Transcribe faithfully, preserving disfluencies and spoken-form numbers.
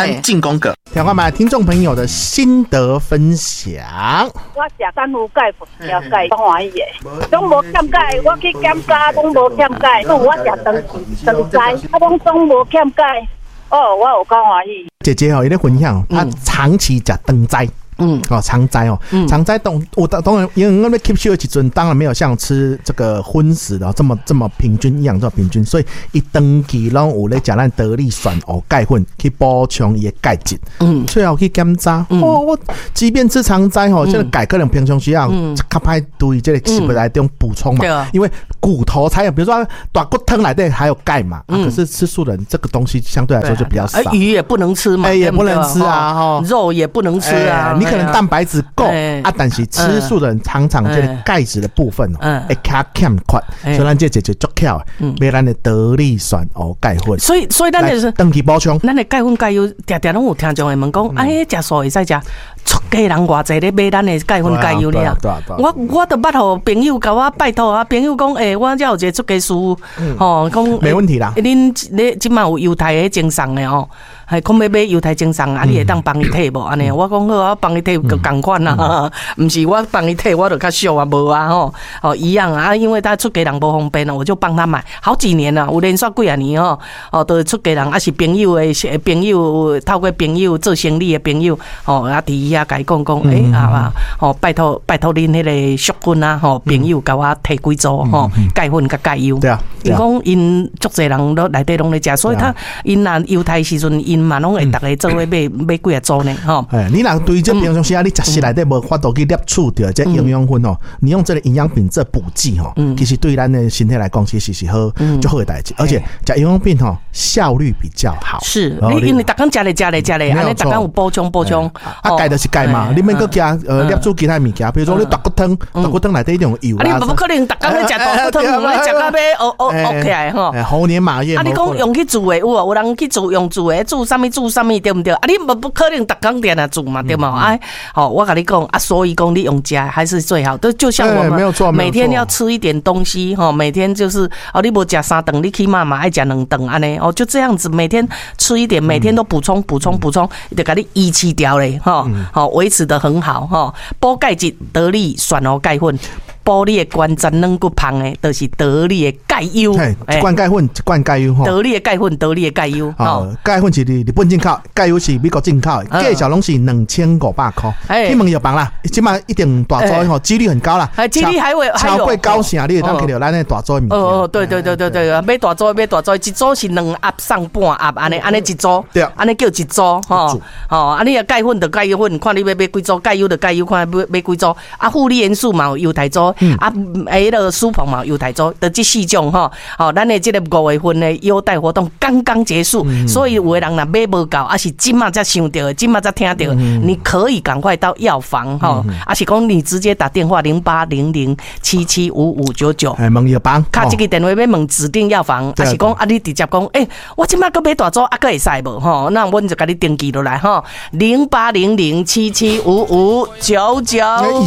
咱进攻个， 听看嘛，听众朋友的心得分享。 我食珊瑚钙、葡萄钙，讲欢喜的，总无欠钙。我去检查，拢无欠钙。讲我食长长斋，啊，拢总无欠钙。哦，我有够欢喜。 姐姐哦，伊咧分享，她长期食长斋。嗯，哦，长斋哦，嗯、长斋当我当然因为我们 keep 住的时阵，当然没有像吃这个荤食的这么这么平均一样这么平均，所以一长期拢有咧食咱得力选哦钙粉去补充伊的钙质，嗯，最后去检查，嗯、哦，我即便吃长斋哦，这个钙可能平常需要较歹对这个食物来中补充嘛，嗯、因为骨头才有，比如说大骨汤来的还有钙嘛，嗯啊、可是吃素人这个东西相对来说就比较少， 鱼也不能吃嘛， 哎，也不能吃啊，哈， 肉也不能吃啊。 你可能蛋白质够、欸、啊，但是吃素的人常常这个钙质的部分哦，嗯，会卡欠缺，所以咱这姐姐足巧，买咱的得力选哦钙粉。 所以所以咱就是长期补充， 咱的钙粉钙油，常常拢有听众会问讲，哎、嗯，食素会使食？出家人偌济咧买咱的钙粉钙油咧啊！我我都捌互朋友甲我拜托啊，朋友讲，诶、欸，我才有一个出家师傅，吼、嗯，讲、喔、 没问题啦。 恁咧即马有犹太的赠送的吼，系讲要买犹太赠送啊，你会当帮伊摕无？安尼，我讲好啊，帮伊摕就共款啦，毋是我帮伊摕，我就较俗啊，无啊吼，哦一样啊，因为他出家人无方便啊，我就帮他买好几年了，有连续几啊年吼，哦，都是出家人，啊是朋友的朋友，透过朋友做生意的朋友，哦，啊伫遐甲伊讲讲，诶、欸、啊嘛，哦拜托拜托恁迄个淑君啊，吼朋友甲我摕几组吼钙粉甲钙油，对啊，因讲因足侪人都内底拢咧食，所以他因若犹太时阵因嘛拢会逐个做伙买买几啊组呢，吼。哎，你若对这平常时啊，你食食内底无法度去摄取到这营养分哦，你用这个营养品这补剂吼，其实对咱的身体来讲，其实是好就好的代志，而且食营养品吼效率比较好。是，你因为逐工食咧食咧食咧，安尼逐工有补充补充。啊，钙就是钙嘛，你免搁加呃摄取其他物件，比如说你大骨汤，大骨汤内底种油啦。啊，你不可能逐工咧食大骨汤，你食到要哦哦哦起来吼。猴年马月。啊，你讲用去煮的有啊，有人去煮用煮的，煮啥物煮啥物对不对？啊，你不不可能逐工点啊煮嘛，对吗？哎，好，我跟你讲啊，所以讲你用加还是最好的，就像我们每天要吃一点东西哈，每天就是哦，你无食三顿，你起码嘛爱食两顿安尼哦，就这样子，每天吃一点，每天都补充补充补充，就给你遗弃掉嘞哈，好维持得很好哈，补钙质得力选哦钙粉。补你的关节软骨胖的，就是得力的钙油。一罐钙粉，一罐钙油吼。得力的钙粉，得力的钙油。哦，钙粉是日本进口，钙油是美国进口的，价小拢是两千五百块。去问药房啦，即马一定大组吼，几率很高啦。几率还会超过九成，你会当摕到咱的大组的物件。哦哦，对对对对对，买大组买大组，一组是两盒送半盒，安尼安尼一组，对，安尼叫一组吼。吼，安尼啊钙粉就钙油粉，看你要买几组，钙油就钙油，看要买几组。啊，负离元素嘛有犹太组。嗯、啊，迄个苏鹏嘛，犹太州的这四种哈，好，咱的这个五月份的优待活动刚刚结束，嗯、所以有的人若买无够，啊是今嘛才想到，今嘛才听到，嗯、你可以赶快到药房哈，嗯、啊是讲你直接打电话零八零零七七五五九九，哎，问药房，卡这个电话要问指定药房，啊是讲啊你直接讲，诶、欸，我今嘛搁买大组，啊搁会使无吼？那阮就甲你登记落来吼，零八零零七七五五九九。